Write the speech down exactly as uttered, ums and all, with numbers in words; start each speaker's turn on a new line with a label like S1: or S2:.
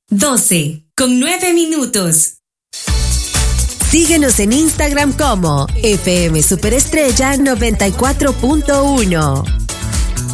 S1: doce con nueve minutos.
S2: Síguenos en Instagram como F M Superestrella noventa y cuatro punto uno.